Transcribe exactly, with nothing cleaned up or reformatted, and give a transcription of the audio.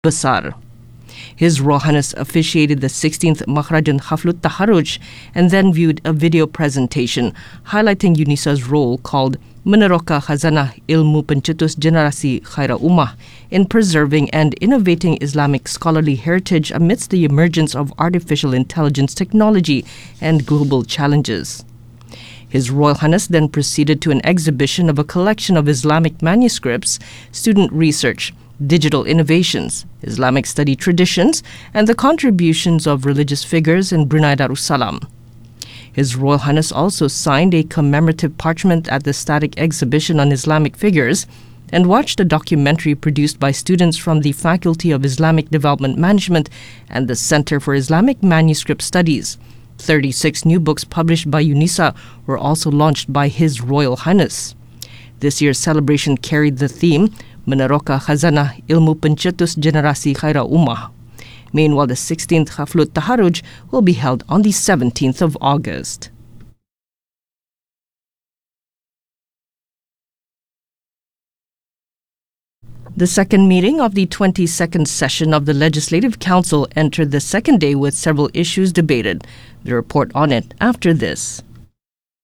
Besar. His Royal Highness officiated the sixteenth Makhrajan Haflut Taharuj and then viewed a video presentation highlighting UNISA's role called Meneroka Khazanah Ilmu Pencetus Generasi Khaira Ummah in preserving and innovating Islamic scholarly heritage amidst the emergence of artificial intelligence technology and global challenges. His Royal Highness then proceeded to an exhibition of a collection of Islamic manuscripts, student research, digital innovations, Islamic study traditions, and the contributions of religious figures in Brunei Darussalam. His Royal Highness also signed a commemorative parchment at the static exhibition on Islamic figures and watched a documentary produced by students from the Faculty of Islamic Development Management and the Center for Islamic Manuscript Studies. thirty-six new books published by UNISA were also launched by His Royal Highness. This year's celebration carried the theme Meneroka Khazanah Ilmu Pencetus Generasi Khaira Ummah. Meanwhile, the sixteenth Haflut Taharuj will be held on the seventeenth of August. The second meeting of the twenty-second session of the Legislative Council entered the second day with several issues debated. The report on it after this.